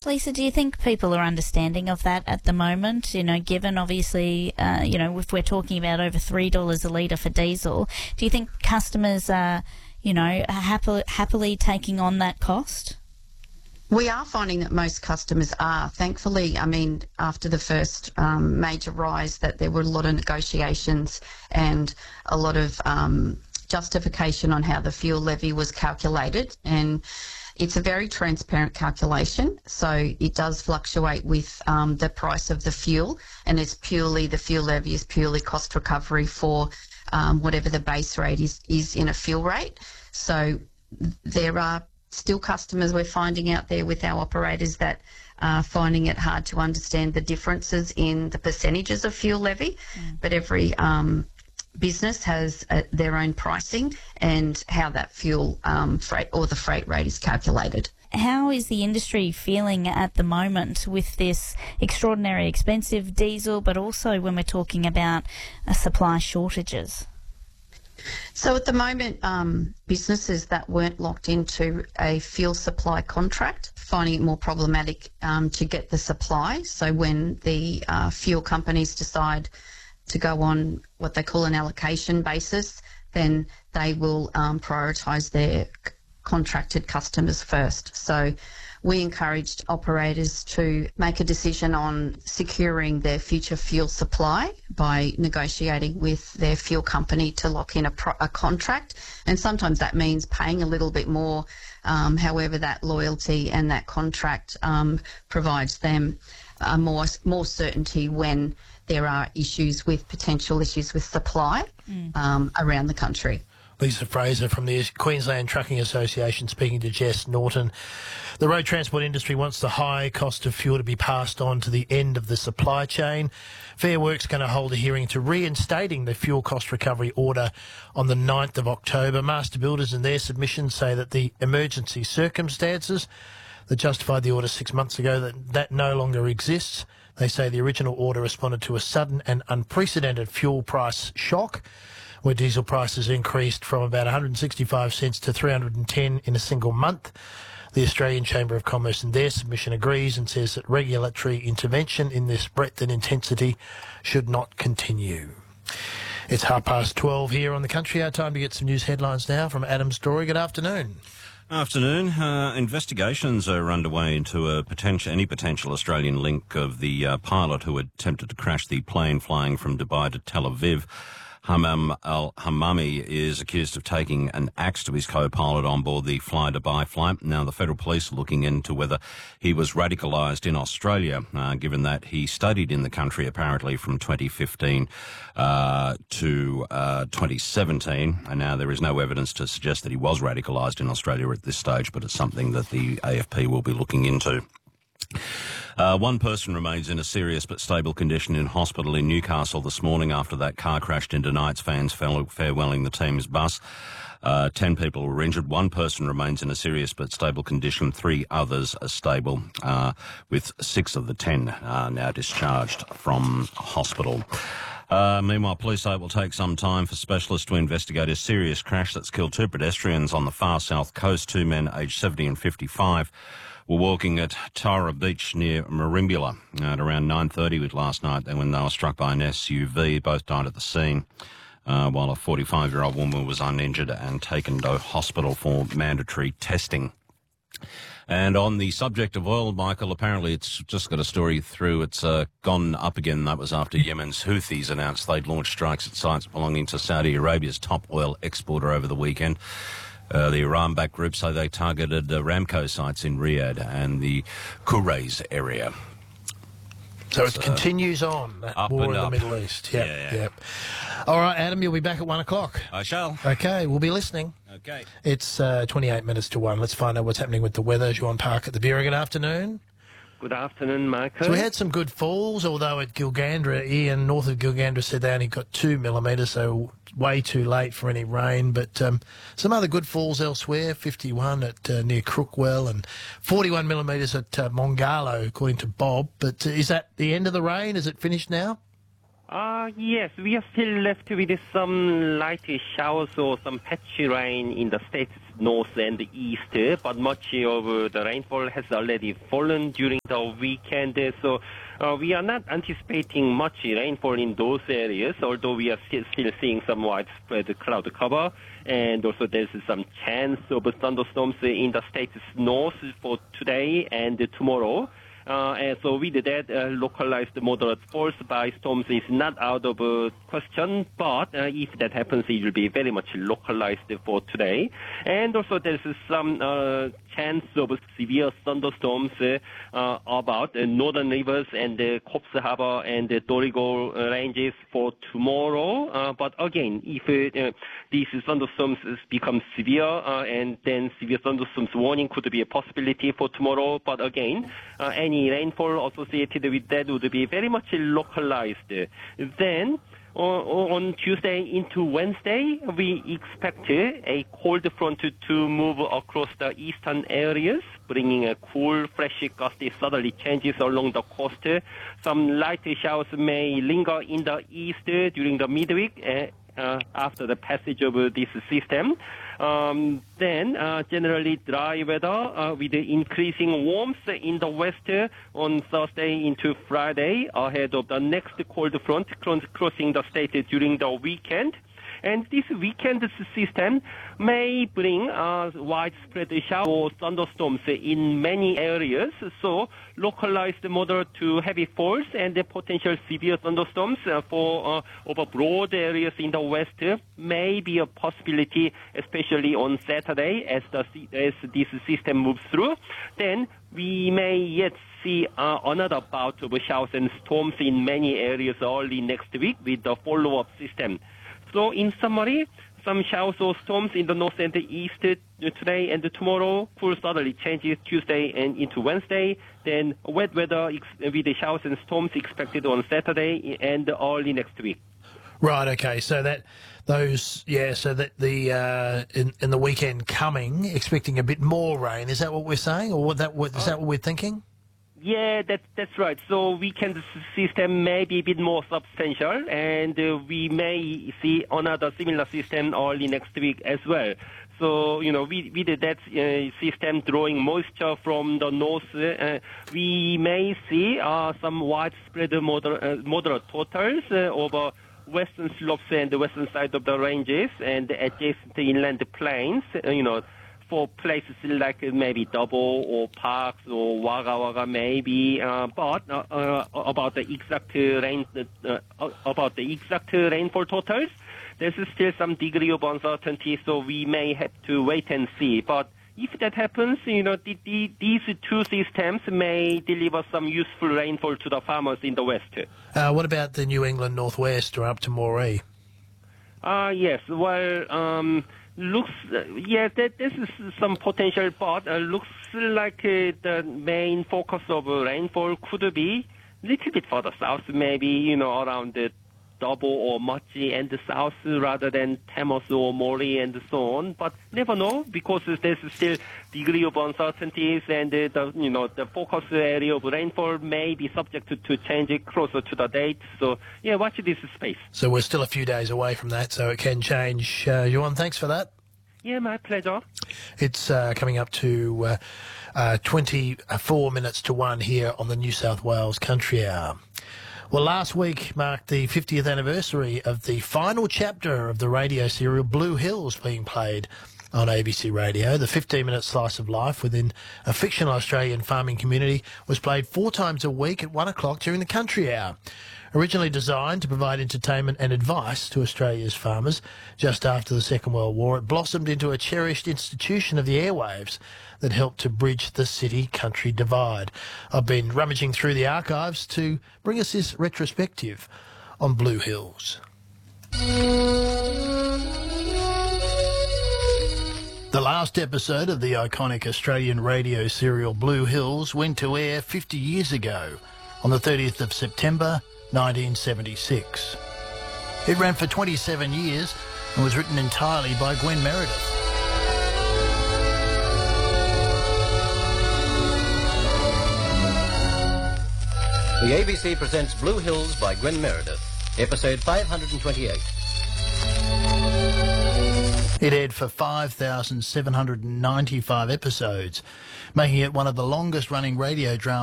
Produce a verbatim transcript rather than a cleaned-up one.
Lisa, do you think people are understanding of that at the moment? You know, given obviously, uh, you know, if we're talking about over three dollars a litre for diesel, do you think customers are, you know, happily, happily taking on that cost? We are finding that most customers are. Thankfully, I mean, after the first um, major rise, that there were a lot of negotiations and a lot of um, justification on how the fuel levy was calculated. And it's a very transparent calculation, so it does fluctuate with um, the price of the fuel, and it's purely, the fuel levy is purely cost recovery for um, whatever the base rate is, is in a fuel rate. So there are still customers we're finding out there with our operators that are finding it hard to understand the differences in the percentages of fuel levy, mm. but every um, business has uh, their own pricing and how that fuel um, freight or the freight rate is calculated. How is the industry feeling at the moment with this extraordinary expensive diesel, but also when we're talking about uh, supply shortages? So at the moment, um, businesses that weren't locked into a fuel supply contract finding it more problematic um, to get the supply. So when the uh, fuel companies decide to go on what they call an allocation basis, then they will um, prioritise their c- contracted customers first. So we encouraged operators to make a decision on securing their future fuel supply by negotiating with their fuel company to lock in a, pro- a contract. And sometimes that means paying a little bit more. Um, however, that loyalty and that contract um, provides them uh, more more certainty when there are issues with potential issues with supply mm. um, around the country. Lisa Fraser from the Queensland Trucking Association speaking to Jess Norton. The road transport industry wants the high cost of fuel to be passed on to the end of the supply chain. Fair Work's going to hold a hearing to reinstating the fuel cost recovery order on the ninth of October. Master Builders in their submission say that the emergency circumstances that justified the order six months ago, that, that no longer exists. They say the original order responded to a sudden and unprecedented fuel price shock, where diesel prices increased from about one hundred sixty-five cents to three hundred ten in a single month. The Australian Chamber of Commerce in their submission agrees and says that regulatory intervention in this breadth and intensity should not continue. It's half past twelve here on the Country Hour. Time to get some news headlines now from Adam Story. Good afternoon. Afternoon. Uh, investigations are underway into a potential, any potential Australian link of the uh, pilot who attempted to crash the plane flying from Dubai to Tel Aviv. Hamam al-Hamami is accused of taking an axe to his co-pilot on board the Fly Dubai flight. Now, the federal police are looking into whether he was radicalised in Australia, uh, given that he studied in the country apparently from twenty fifteen uh, to uh, twenty seventeen. And now there is no evidence to suggest that he was radicalised in Australia at this stage, but it's something that the A F P will be looking into. Uh, one person remains in a serious but stable condition in hospital in Newcastle this morning after that car crashed into Knights fans farewelling the team's bus. Uh, ten people were injured. One person remains in a serious but stable condition. Three others are stable, uh, with six of the ten uh, now discharged from hospital. Uh, meanwhile, police say it will take some time for specialists to investigate a serious crash that's killed two pedestrians on the far south coast. Two men aged seventy and fifty-five were walking at Tara Beach near Merimbula at around nine thirty last night when they were struck by an S U V. Both died at the scene, uh, while a forty-five-year-old woman was uninjured and taken to hospital for mandatory testing. And on the subject of oil, Michael, apparently it's just got a story through. It's uh, gone up again. That was after Yemen's Houthis announced they'd launched strikes at sites belonging to Saudi Arabia's top oil exporter over the weekend. Uh, the Iran-backed group say they targeted uh, Ramco sites in Riyadh and the Kuwait area. So it so, continues on, that up war and in up. the Middle East. Yep, yeah. yep. All right, Adam, you'll be back at one o'clock. I shall. Okay, we'll be listening. Okay. It's uh, twenty-eight minutes to one. Let's find out what's happening with the weather. Juan Park at the Bureau. Good afternoon. Good afternoon, Michael. So we had some good falls, although at Gilgandra, Ian, north of Gilgandra, said they only got two millimetres, so way too late for any rain. But um, some other good falls elsewhere, fifty-one at uh, near Crookwell and forty-one millimetres at uh, Mongalo, according to Bob. But uh, is that the end of the rain? Is it finished now? Uh, yes, we are still left with some light showers or some patchy rain in the states north and the east, but much of uh, the rainfall has already fallen during the weekend. So uh, we are not anticipating much rainfall in those areas, although we are still, still seeing some widespread cloud cover. And also there's some chance of thunderstorms in the state's north for today and tomorrow. Uh, and so with that, uh, localized moderate force by storms is not out of uh, question, but uh, if that happens, it will be very much localized for today. And also there's some uh, chance of severe thunderstorms uh, uh, about uh, northern rivers and the uh, Coffs Harbour and the Dorrigo ranges for tomorrow. Uh, but again, if uh, these thunderstorms become severe, uh, and then severe thunderstorms warning could be a possibility for tomorrow. But again, uh, any rainfall associated with that would be very much localized. Then, uh, on Tuesday into Wednesday, we expect a cold front to move across the eastern areas, bringing a cool, fresh, gusty southerly changes along the coast. Some light showers may linger in the east during the midweek uh, uh, after the passage of this system. Um, then, uh, generally dry weather uh, with the increasing warmth in the west on Thursday into Friday ahead of the next cold front crossing the state during the weekend. And this weekend system may bring uh, widespread showers or thunderstorms in many areas. So localized moderate to heavy falls and the potential severe thunderstorms uh, for uh, over broad areas in the west may be a possibility, especially on Saturday as the as this system moves through. Then we may yet see uh, another bout of showers and storms in many areas early next week with the follow-up system. So in summary, some showers or storms in the north and the east today and tomorrow, cool southerly changes Tuesday and into Wednesday, then wet weather with the showers and storms expected on Saturday and early next week. Right, okay, so that, those, yeah, so that the, uh, in, in the weekend coming, expecting a bit more rain, is that what we're saying, or what that, what, is that what we're thinking? Yeah, that, that's right. So weekend system may be a bit more substantial, and uh, we may see another similar system early next week as well. So, you know, with, with that uh, system drawing moisture from the north, uh, we may see uh, some widespread moder- uh, moderate totals uh, over western slopes and the western side of the ranges and adjacent inland plains, uh, you know, for places like maybe Double or Parks or Wagga Wagga maybe, uh, but uh, uh, about the exact rain, uh, about the exact rainfall totals, there's still some degree of uncertainty, so we may have to wait and see. But if that happens, you know, the, the, these two systems may deliver some useful rainfall to the farmers in the west. Uh, what about the New England northwest or up to Moree? Uh, yes, well, um, looks, uh, yeah, that, this is some potential, but uh, looks like uh, the main focus of uh, rainfall could be a little bit further south, maybe, you know, around the Double or Machi and the south rather than Tamos or Moree and so on. But never know, because there's still degree of uncertainties, and uh, the, you know, the focus area of rainfall may be subject to, to change closer to the date. So, yeah, watch this space. So we're still a few days away from that, so it can change. Uh, Yuan, thanks for that. Yeah, my pleasure. It's uh, coming up to uh, uh, twenty-four minutes to one here on the New South Wales Country Hour. Well, last week marked the fiftieth anniversary of the final chapter of the radio serial Blue Hills being played on A B C Radio. The fifteen-minute slice of life within a fictional Australian farming community was played four times a week at one o'clock during the Country Hour. Originally designed to provide entertainment and advice to Australia's farmers just after the Second World War, it blossomed into a cherished institution of the airwaves that helped to bridge the city-country divide. I've been rummaging through the archives to bring us this retrospective on Blue Hills. The last episode of the iconic Australian radio serial Blue Hills went to air fifty years ago on the thirtieth of September nineteen seventy-six. It ran for twenty-seven years and was written entirely by Gwen Meredith. The A B C presents Blue Hills by Gwen Meredith, episode five hundred twenty-eight. It aired for five thousand seven hundred ninety-five episodes, making it one of the longest running radio dramas